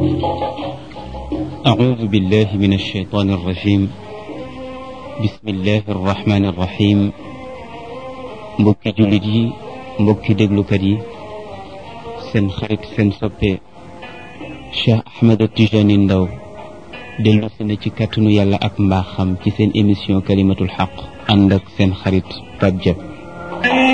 أعوذ بالله من الشيطان الرجيم بسم الله الرحمن الرحيم mbokki jullit yi mbokki déglukat yi seen xarit seen soppe Cheikh Ahmed Tijani Ndaw dellu si na ci kàttanu yàlla ak mbaaxam ci seen émission kalimatul xaq ànd ak seen xarit Pape Diop